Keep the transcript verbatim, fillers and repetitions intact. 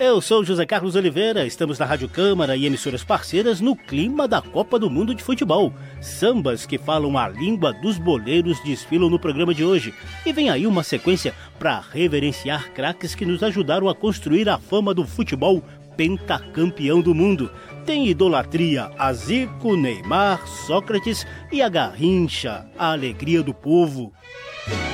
Eu sou José Carlos Oliveira, estamos na Rádio Câmara e emissoras parceiras no clima da Copa do Mundo de Futebol. Sambas que falam a língua dos boleiros desfilam no programa de hoje. E vem aí uma sequência para reverenciar craques que nos ajudaram a construir a fama do futebol pentacampeão do mundo. Tem idolatria a Zico, Neymar, Sócrates e a Garrincha, a alegria do povo.